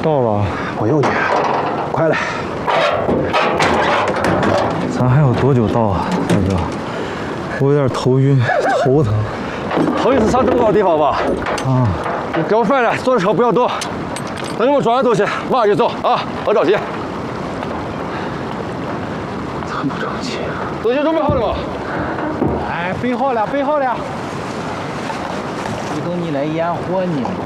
到了， 我用你，快来！ 咱还有多久到啊，大哥？我有点头晕，头疼。 头一次上这么高的地方吧？ 啊， 你给我快点，坐的车不要动，等你们装完东西，马上就走啊！别着急。这么着急啊？东西准备好了吗？ 哎，备好了，备好了。就等你来验货呢。